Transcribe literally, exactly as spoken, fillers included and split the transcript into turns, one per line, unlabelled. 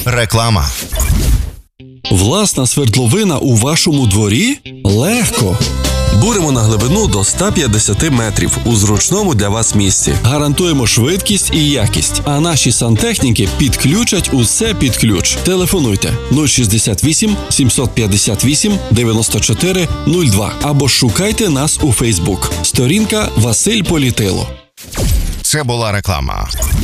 Реклама.
Власна свердловина у вашому дворі? Легко!
Буримо на глибину до ста п'ятдесят метрів у зручному для вас місці.
Гарантуємо швидкість і якість, а наші сантехніки підключать усе під ключ. Телефонуйте нуль шістдесят вісім сімсот п'ятдесят вісім дев'яносто чотири нуль два або шукайте нас у Фейсбук. Сторінка Василь Політило.
Це була реклама.